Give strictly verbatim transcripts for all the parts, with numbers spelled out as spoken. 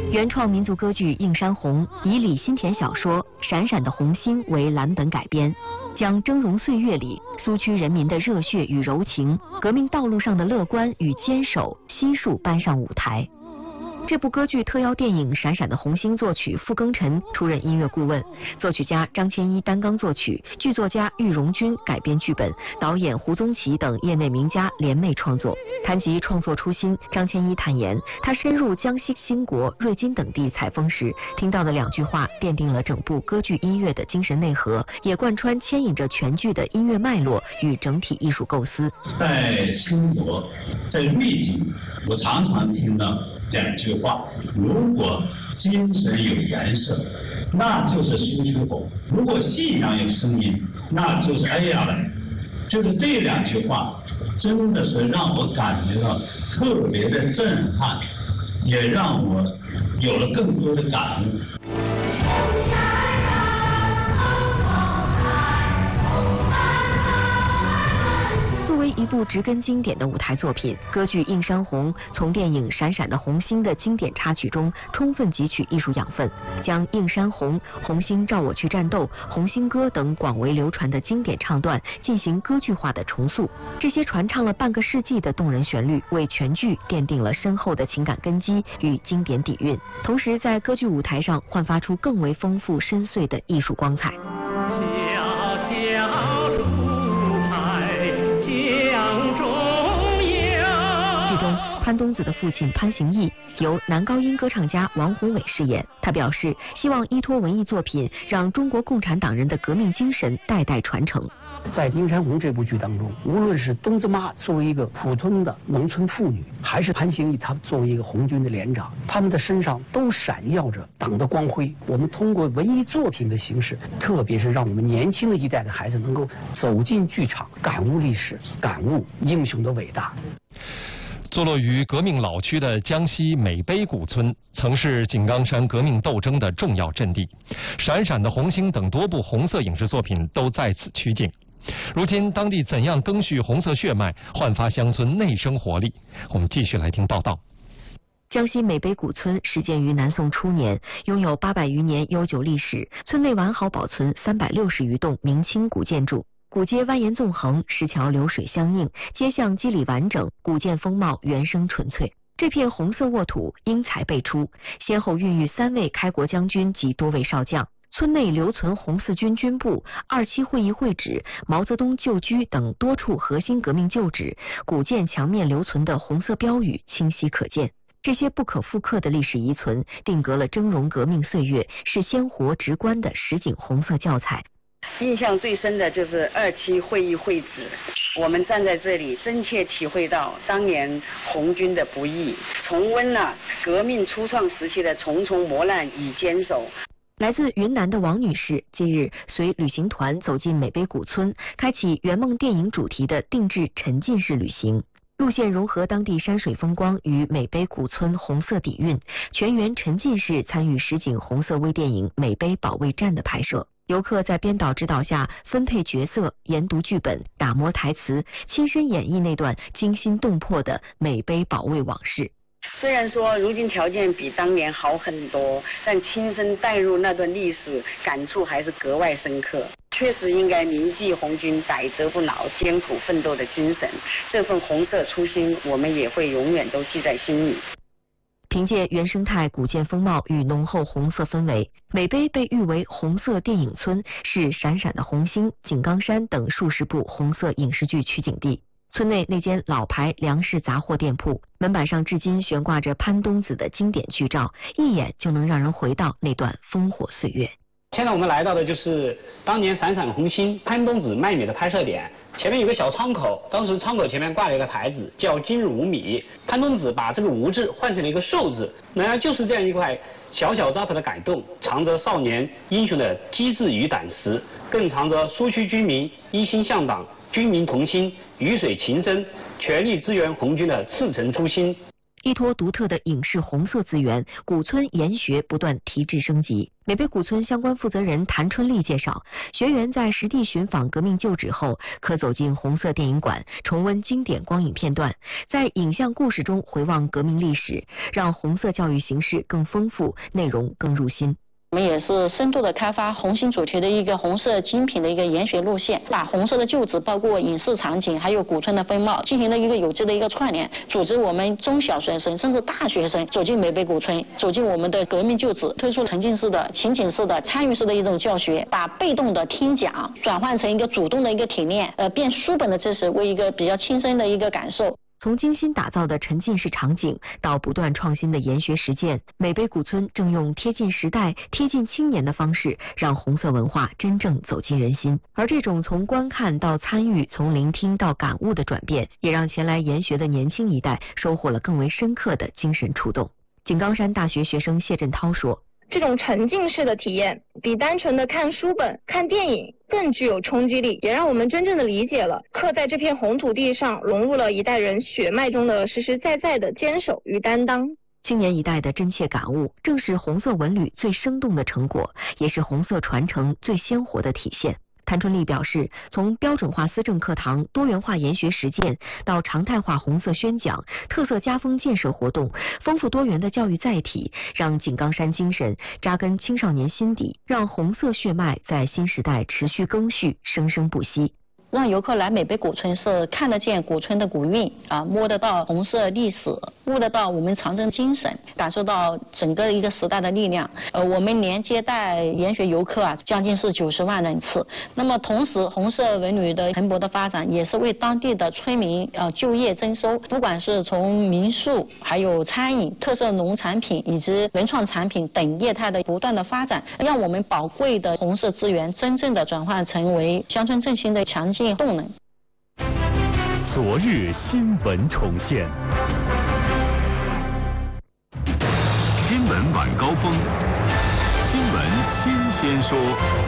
原创民族歌剧《映山红》以李新田小说《闪闪的红星》为蓝本改编，将峥嵘岁月里苏区人民的热血与柔情、革命道路上的乐观与坚守悉数搬上舞台。这部歌剧特邀电影《闪闪的红星》作曲傅庚辰出任音乐顾问，作曲家张千一担纲作曲，剧作家郁荣军改编剧本，导演胡宗奇等业内名家联袂创作。谈及创作初心，张千一坦言，他深入江西兴国、瑞金等地采风时，听到的两句话奠定了整部歌剧音乐的精神内核，也贯穿牵引着全剧的音乐脉络与整体艺术构思。 在兴国，在瑞金，我常常听到两句话：如果精神有颜色，那就是苏区红；如果信仰有声音，那就是哎呀了。就是这两句话，真的是让我感觉到特别的震撼，也让我有了更多的感悟。 作为一部植根经典的舞台作品，歌剧《映山红》从电影《闪闪的红星》的经典插曲中充分汲取艺术养分，将映山红、红星照我去战斗、红星歌等广为流传的经典唱段进行歌剧化的重塑。这些传唱了半个世纪的动人旋律，为全剧奠定了深厚的情感根基与经典底蕴，同时在歌剧舞台上焕发出更为丰富深邃的艺术光彩。潘冬子的父亲潘行义由男高音歌唱家王宏伟饰演。他表示，希望依托文艺作品，让中国共产党人的革命精神代代传承。 在《映山红》这部剧当中，无论是冬子妈作为一个普通的农村妇女，还是潘行义他作为一个红军的连长，他们的身上都闪耀着党的光辉。我们通过文艺作品的形式，特别是让我们年轻的一代的孩子能够走进剧场，感悟历史，感悟英雄的伟大。 坐落于革命老区的江西美碑古村，曾是井冈山革命斗争的重要阵地。《闪闪的红星》等多部红色影视作品都在此取景。如今，当地怎样赓续红色血脉，焕发乡村内生活力？我们继续来听报道。 江西美碑古村始建于南宋初年，拥有八百余年悠久历史，村内完好保存三百六十余栋明清古建筑。古街蜿蜒纵横，石桥流水相映，街巷肌理完整，古建风貌原生纯粹。这片红色沃土英才辈出，先后孕育三位开国将军及多位少将。村内留存红四军军部、二七会议会址、毛泽东旧居等多处核心革命旧址，古建墙面留存的红色标语清晰可见。这些不可复刻的历史遗存，定格了峥嵘革命岁月，是鲜活直观的实景红色教材。 印象最深的就是二七会议会址，我们站在这里，真切体会到当年红军的不易，重温了革命初创时期的重重磨难与坚守。 来自云南的王女士近日随旅行团走进美碑古村，开启圆梦电影主题的定制沉浸式旅行。路线融合当地山水风光与美碑古村红色底蕴，全员沉浸式参与实景红色微电影《美碑保卫战》的拍摄。游客在编导指导下分配角色、研读剧本、打磨台词，亲身演绎那段惊心动魄的美碑保卫往事。 虽然说如今条件比当年好很多，但亲身带入那段历史，感触还是格外深刻。确实应该铭记红军百折不挠、艰苦奋斗的精神，这份红色初心，我们也会永远都记在心里。 凭借原生态古建风貌与浓厚红色氛围，美碑被誉为红色电影村，是闪闪的红星、井冈山等数十部红色影视剧取景地。村内那间老牌粮食杂货店铺，门板上至今悬挂着潘冬子的经典剧照，一眼就能让人回到那段烽火岁月。 现在我们来到的就是当年闪闪红星潘冬子卖米的拍摄点，前面有个小窗口，当时窗口前面挂了一个牌子，叫今日无米。潘冬子把这个无字换成了一个寿字，原来就是这样一块小小招牌的改动，藏着少年英雄的机智与胆识，更藏着苏区居民一心向党、军民同心、鱼水情深、全力支援红军的赤诚初心。 依托独特的影视红色资源，古村研学不断提质升级。美北古村相关负责人谭春丽介绍，学员在实地寻访革命旧址后，可走进红色电影馆，重温经典光影片段，在影像故事中回望革命历史，让红色教育形式更丰富，内容更入心。 我们也是深度的开发红星主题的一个红色精品的一个研学路线，把红色的旧址，包括影视场景，还有古村的风貌，进行了一个有机的一个串联，组织我们中小学生甚至大学生走进美北古村，走进我们的革命旧址，推出沉浸式的、情景式的、参与式的一种教学，把被动的听讲转换成一个主动的一个体验，呃，变书本的知识为一个比较亲身的一个感受。 从精心打造的沉浸式场景到不断创新的研学实践，美北古村正用贴近时代、贴近青年的方式，让红色文化真正走进人心。而这种从观看到参与、从聆听到感悟的转变，也让前来研学的年轻一代收获了更为深刻的精神触动。井冈山大学学生谢振涛说， 这种沉浸式的体验比单纯的看书本、看电影更具有冲击力，也让我们真正的理解了刻在这片红土地上融入了一代人血脉中的实实在在的坚守与担当。 青年一代的真切感悟，正是红色文旅最生动的成果，也是红色传承最鲜活的体现。谭春丽表示，从标准化思政课堂、多元化研学实践到常态化红色宣讲、特色家风建设活动，丰富多元的教育载体，让井冈山精神扎根青少年心底，让红色血脉在新时代持续更续，生生不息。 让游客来美北古村是看得见古村的古韵啊，摸得到红色历史，悟得到我们长征精神，感受到整个一个时代的力量。呃，我们年接待研学游客啊，将近是九十万人次。那么同时，红色文旅的蓬勃的发展，也是为当地的村民呃就业增收。不管是从民宿、还有餐饮、特色农产品以及文创产品等业态的不断的发展，让我们宝贵的红色资源真正的转换成为乡村振兴的强劲动能。 昨日新闻重现，新闻晚高峰，新闻新鲜说。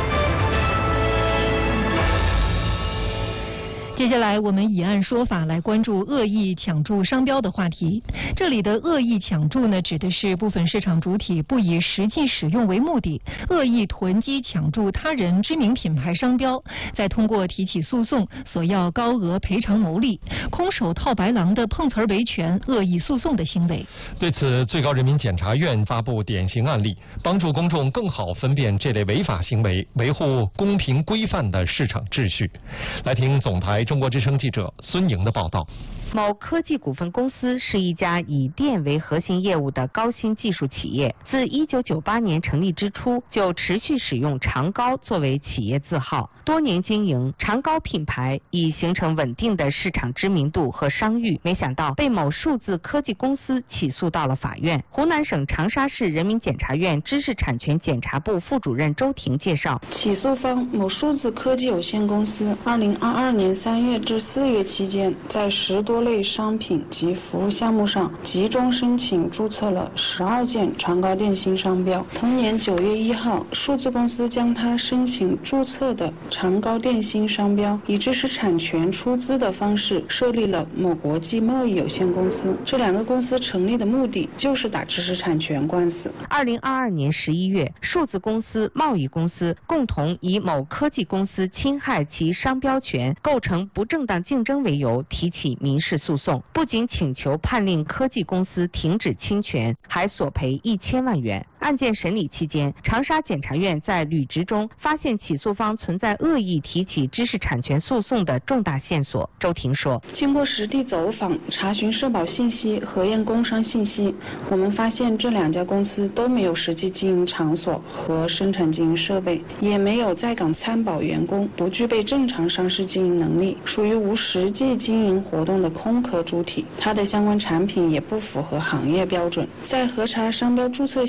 接下来我们以案说法来关注恶意抢注商标的话题。这里的恶意抢注呢，指的是部分市场主体不以实际使用为目的，恶意囤积抢注他人知名品牌商标，再通过提起诉讼索要高额赔偿牟利，空手套白狼的碰瓷儿维权、恶意诉讼的行为。 对此，最高人民检察院发布典型案例，帮助公众更好分辨这类违法行为，维护公平规范的市场秩序。来听总台中国之声记者孙莹的报道。 某科技股份公司是一家以电为核心业务的高新技术企业，自一九九八年成立之初就持续使用长高作为企业字号，多年经营长高品牌已形成稳定的市场知名度和商誉。没想到被某数字科技公司起诉到了法院。湖南省长沙市人民检察院知识产权检查部副主任周婷介绍， 起诉方某数字科技有限公司二零二二年三月至四月期间，在十多类商品及服务项目上集中申请注册了十二件长高电信商标。同年九月一号，数字公司将他申请注册的长高电信商标以知识产权出资的方式设立了某国际贸易有限公司。这两个公司成立的目的就是打知识产权官司。 二零二二年十一月，数字公司、贸易公司共同以某科技公司侵害其商标权，构成不正当竞争为由提起民事诉讼。不仅请求判令科技公司停止侵权，还索赔一千万元。案件审理期间，长沙检察院在履职中发现起诉方存在恶意提起知识产权诉讼的重大线索。周婷说， 经过实地走访、查询社保信息、核验工商信息，我们发现这两家公司都没有实际经营场所和生产经营设备，也没有在岗参保员工，不具备正常上市经营能力，属于无实际经营活动的空壳主体。它的相关产品也不符合行业标准。在核查商标注册行为的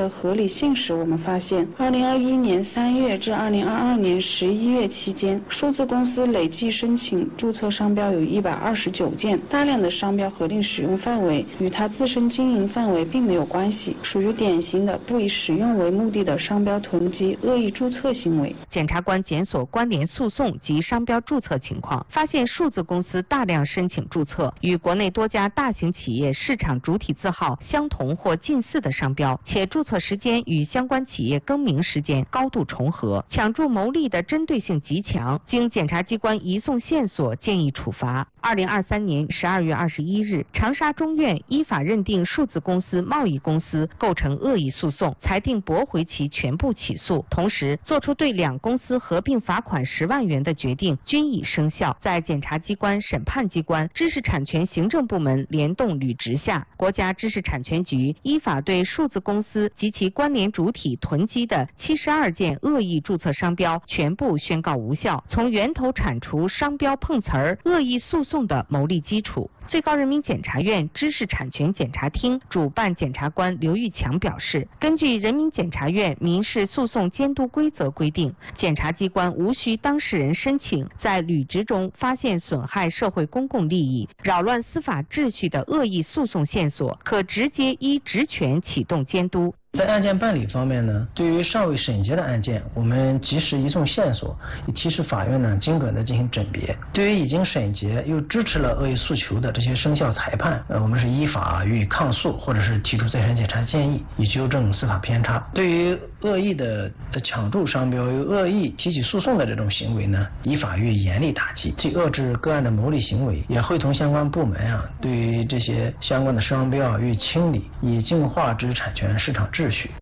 的合理性时，我们发现，二零二一年三月至二零二二年十一月期间，数字公司累计申请注册商标有一百二十九件，大量的商标核定使用范围与它自身经营范围并没有关系，属于典型的不以使用为目的的商标囤积、恶意注册行为。 检察官检索关联诉讼及商标注册情况，发现数字公司大量申请注册与国内多家大型企业市场主体字号相同或近似的商标，且注册时间与相关企业更名时间高度重合，抢注牟利的针对性极强。经检察机关移送线索，建议处罚。二零二三年十二月二十一日，长沙中院依法认定数字公司贸易公司构成恶意诉讼，裁定驳回其全部起诉，同时作出对两公司合并罚款十万元的决定，均已生效。在检察机关、审判机关、知识产权行政部门联动履职下，国家知识产权局依法对数字公司及其关联主体囤积的七十二件恶意注册商标全部宣告无效，从源头铲除商标碰瓷儿、恶意诉讼的牟利基础。最高人民检察院知识产权检察厅主办检察官刘玉强表示，根据人民检察院民事诉讼监督规则规定，检察机关无需当事人申请，在履职中发现损害社会公共利益、扰乱司法秩序的恶意诉讼线索，可直接依职权启动监督。 在案件办理方面呢，对于尚未审结的案件，我们及时移送线索，也提示法院呢尽可能的进行甄别。对于已经审结又支持了恶意诉求的这些生效裁判，呃，我们是依法予以抗诉，或者是提出再审检查建议，以纠正司法偏差。对于恶意的抢注商标、有恶意提起诉讼的这种行为呢，依法予以严厉打击，既遏制个案的牟利行为，也会同相关部门啊，对于这些相关的商标予以清理，以净化知识产权市场秩序。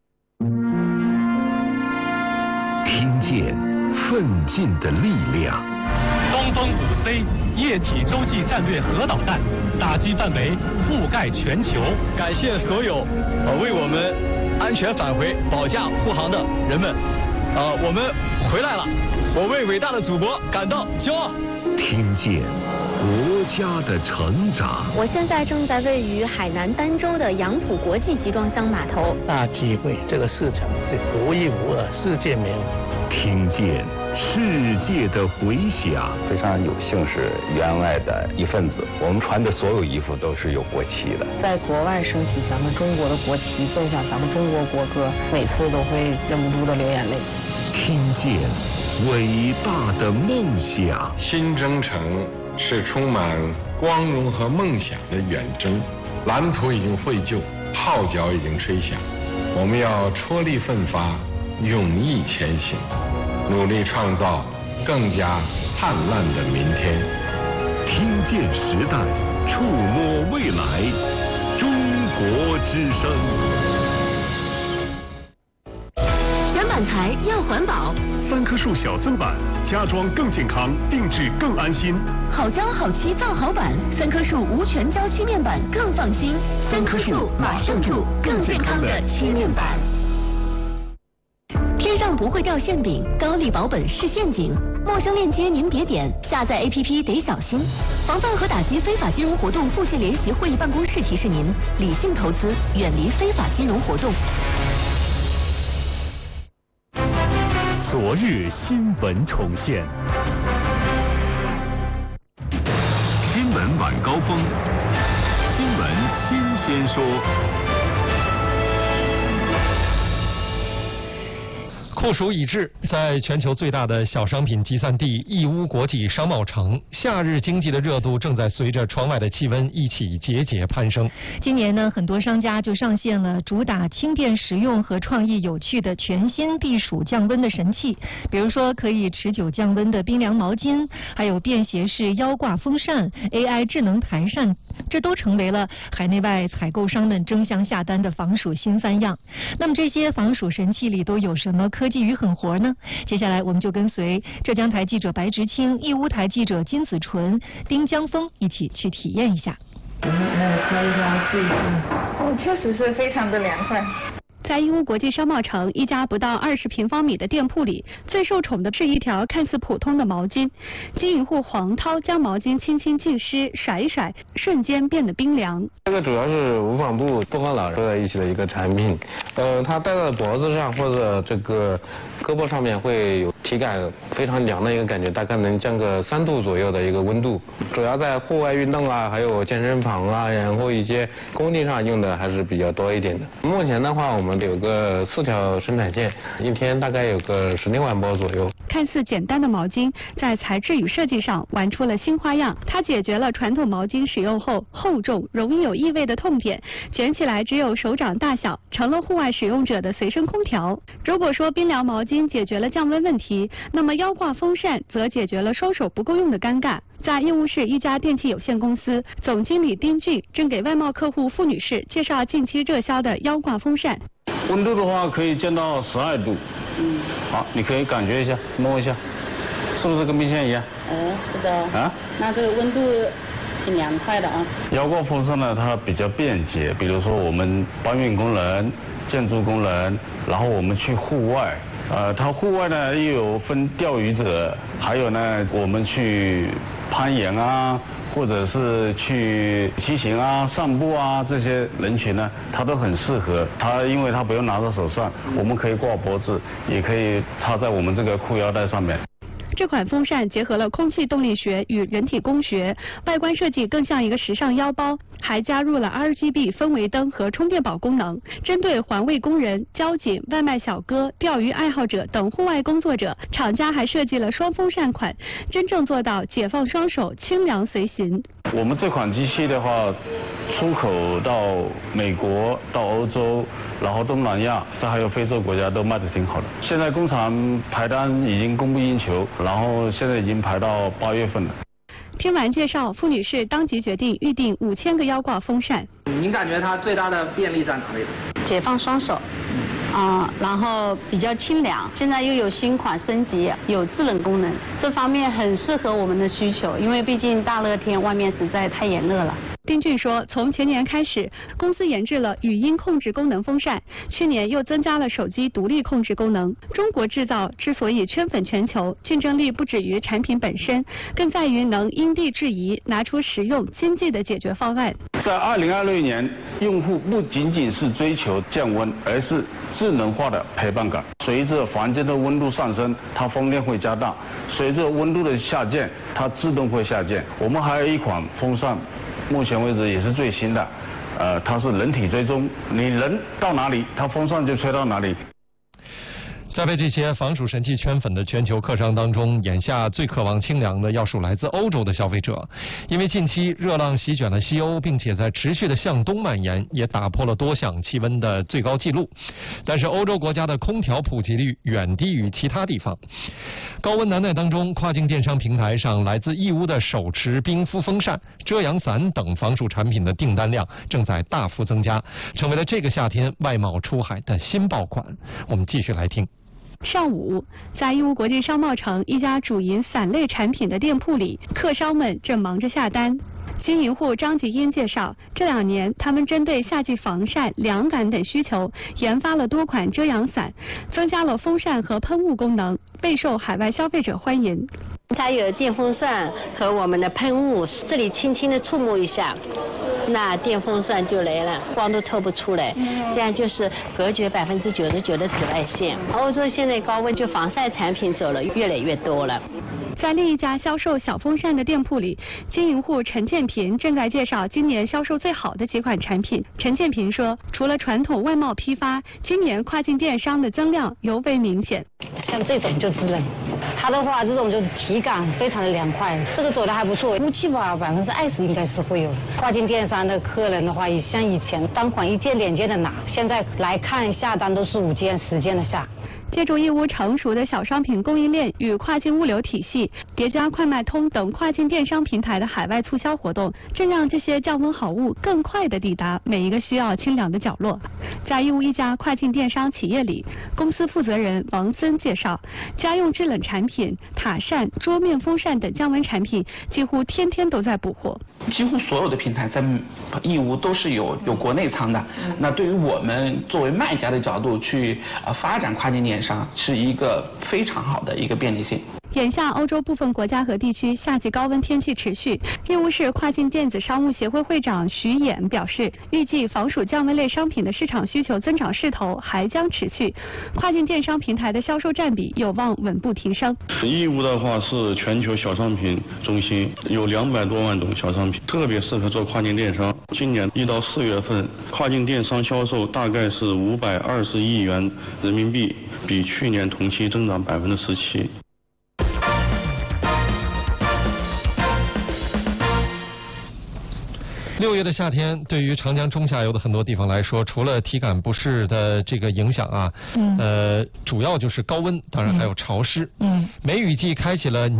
听见奋进的力量。 东风五 C 液体洲际战略核导弹打击范围覆盖全球。 感谢所有呃为我们安全返回保驾护航的人们，呃，我们回来了，我为伟大的祖国感到骄傲。 听见国家的成长。 我现在正在位于海南儋州的杨浦国际集装箱码头， 大机会，这个市场是独一无二，世界没有。 听见世界的回响。 非常有幸是员外的一份子，我们穿的所有衣服都是有国旗的。 在国外升起咱们中国的国旗，奏响咱们中国国歌，每次都会忍不住的流眼泪。 听见伟大的梦想。 新征程是充满光荣和梦想的远征，蓝图已经绘就，号角已经吹响，我们要踔厉奋发，勇毅前行，努力创造更加灿烂的明天。 听见时代，触摸未来，中国之声。 选板材要环保， 三棵树小增板，家装更健康，定制更安心。 好胶好漆造好板，三棵树无全胶漆面板更放心。三棵树马上住更健康的漆面板。天上不会掉馅饼，高丽保本是陷阱。陌生链接您别点，下载 A P P 得小心。防范和打击非法金融活动，复信联席会议办公室提示您：理性投资，远离非法金融活动。 昨日新闻重现，新闻晚高峰，新闻新鲜说。 酷暑已至，在全球最大的小商品集散地义乌国际商贸城，夏日经济的热度正在随着窗外的气温一起节节攀升。 今年呢，很多商家就上线了主打轻便实用和创意有趣的全新避暑降温的神器，比如说可以持久降温的冰凉毛巾，还有便携式腰挂风扇、A I 智能台扇，这都成为了海内外采购商们争相下单的防暑新三样。那么这些防暑神器里都有什么科技与狠活呢？接下来我们就跟随浙江台记者白直清、义乌台记者金子纯、丁江峰一起去体验一下。 来开一下试一试。 哦，确实是非常的凉快。 在义乌国际商贸城一家不到二十平方米的店铺里，最受宠的是一条看似普通的毛巾。经营户黄涛将毛巾轻轻浸湿，甩一甩，瞬间变得冰凉。 这个主要是无纺布不和老热在一起的一个产品，呃，它戴在脖子上或者这个胳膊上面会有体感非常凉的一个感觉，大概能降个三度左右的一个温度。主要在户外运动啊，还有健身房啊，然后一些工地上用的还是比较多一点的。目前的话，我们有个四条生产线，一天大概有个十六万波左右。 看似简单的毛巾，在材质与设计上玩出了新花样。它解决了传统毛巾使用后厚重、容易有异味的痛点，卷起来只有手掌大小，成了户外使用者的随身空调。如果说冰凉毛巾解决了降温问题，那么腰挂风扇则解决了双手不够用的尴尬。在义乌市一家电器有限公司，总经理丁俊正给外贸客户付女士介绍近期热销的腰挂风扇。 温度的话可以降到十二度，嗯，好，你可以感觉一下，摸一下，是不是跟冰箱一样？ 哦，是的。 啊？ 那这个温度挺凉快的啊。 腰挂风扇呢，它比较便捷，比如说我们搬运工人、建筑工人，然后我们去户外。呃，它户外呢又有分钓鱼者，还有呢我们去攀岩啊，或者是去骑行啊、散步啊，这些人群呢，它都很适合。它因为它不用拿在手上，我们可以挂脖子，也可以插在我们这个裤腰带上面。 这款风扇结合了空气动力学与人体工学，外观设计更像一个时尚腰包，还加入了 R G B 氛围灯和充电宝功能。针对环卫工人、交警、外卖小哥、钓鱼爱好者等户外工作者，厂家还设计了双风扇款，真正做到解放双手，清凉随行。 我们这款机器的话，出口到美国、到欧洲，然后东南亚，这还有非洲国家都卖得挺好的。现在工厂排单已经供不应求，然后现在已经排到八月份了。 听完介绍，付女士当即决定预订五千个腰挂风扇。 您感觉它最大的便利在哪里？ 解放双手。啊、嗯，然后比较清凉，现在又有新款升级，有制冷功能，这方面很适合我们的需求，因为毕竟大热天外面实在太炎热了。 丁俊说，从前年开始，公司研制了语音控制功能风扇，去年又增加了手机独立控制功能。中国制造之所以圈粉全球，竞争力不止于产品本身，更在于能因地制宜，拿出实用经济的解决方案。 在二零二六年，用户不仅仅是追求降温，而是智能化的陪伴感。随着房间的温度上升，它风量会加大；随着温度的下降，它自动会下降。我们还有一款风扇，目前为止也是最新的，呃，它是人体追踪，你人到哪里，它风扇就吹到哪里。 在被这些防暑神器圈粉的全球客商当中，眼下最渴望清凉的要数来自欧洲的消费者。因为近期热浪席卷了西欧，并且在持续的向东蔓延，也打破了多项气温的最高纪录。但是欧洲国家的空调普及率远低于其他地方。高温难耐当中，跨境电商平台上来自义乌的手持冰敷风扇、遮阳伞等防暑产品的订单量正在大幅增加，成为了这个夏天外贸出海的新爆款。我们继续来听。 上午，在义乌国际商贸城一家主营伞类产品的店铺里，客商们正忙着下单。经营户张吉英介绍，这两年他们针对夏季防晒、凉感等需求，研发了多款遮阳伞，增加了风扇和喷雾功能，备受海外消费者欢迎。 它有电风扇和我们的喷雾，这里轻轻的触摸一下，那电风扇就来了，光都透不出来，这样就是隔绝百分之九十九的紫外线。欧洲现在高温就防晒产品走了越来越多了。 在另一家销售小风扇的店铺里，经营户陈建平正在介绍今年销售最好的几款产品。陈建平说，除了传统外贸批发，今年跨境电商的增量尤为明显。 像这种就制冷，它的话这种就是体感非常的凉快，这个走的还不错，估计吧百分之二十应该是会有。跨境电商的客人的话，像以前单款一件两件的拿，现在来看下单都是五件十件的下。 借助义乌成熟的小商品供应链与跨境物流体系，叠加快卖通等跨境电商平台的海外促销活动，正让这些降温好物更快地抵达每一个需要清凉的角落。在义乌一家跨境电商企业里，公司负责人王森介绍，家用制冷产品、塔扇、桌面风扇等降温产品几乎天天都在补货。 几乎所有的平台在义乌都是有有国内仓的。那对于我们作为卖家的角度去呃发展跨境电商，是一个非常好的一个便利性。 眼下，欧洲部分国家和地区夏季高温天气持续。义乌市跨境电子商务协会会长徐衍表示，预计防暑降温类商品的市场需求增长势头还将持续，跨境电商平台的销售占比有望稳步提升。 义乌的话是全球小商品中心，有两百多万种小商品，特别适合做跨境电商。今年一到四月份，跨境电商销售大概是五百二十亿元人民币，比去年同期增长百分之十七。 六月的夏天，对于长江中下游的很多地方来说，除了体感不适的这个影响啊，嗯，呃，主要就是高温，当然还有潮湿。嗯，梅雨季开启了。